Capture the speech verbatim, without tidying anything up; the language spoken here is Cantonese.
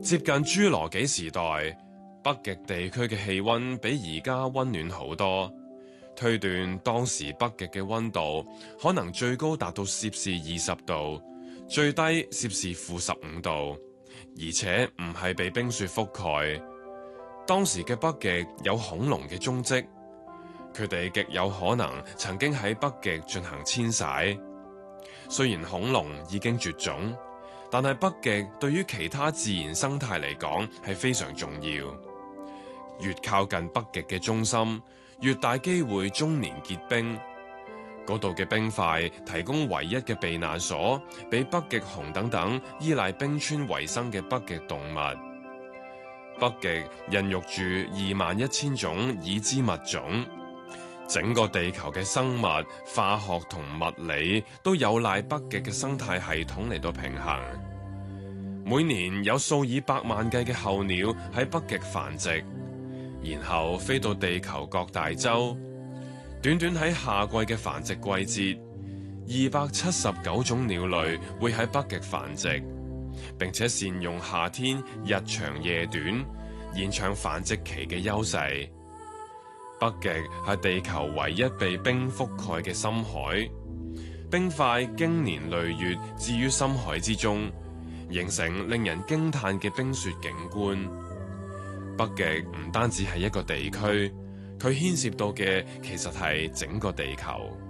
接近侏羅紀時代，北極地區嘅氣溫比而家溫暖好多。推斷當時北極嘅溫度可能最高達到攝氏二十度，最低攝氏負十五度，而且唔係被冰雪覆蓋。當時嘅北極有恐龍嘅蹤跡，佢哋極有可能曾經喺北極進行遷徙。雖然恐龍已經絕種，但係北極對於其他自然生態嚟講係非常重要。越靠近北極嘅中心，越大機會終年結冰。嗰度嘅冰塊提供唯一嘅避難所，俾北極熊等等依賴冰川為生嘅北極動物。北極孕育住二萬一千種已知物種，整個地球嘅生物、化學同物理都有賴北極嘅生態系統嚟到平衡。每年有數以百萬計嘅候鳥喺北極繁殖，然後飛到地球各大洲。短短喺夏季嘅繁殖季節，二百七十九種鳥類會喺北極繁殖，並且善用夏天日長夜短、延長繁殖期嘅優勢。北極係地球唯一被冰覆蓋嘅深海，冰塊經年累月置於深海之中，形成令人驚嘆嘅冰雪景觀。北極唔單止係一個地區，佢牽涉到嘅其實係整個地球。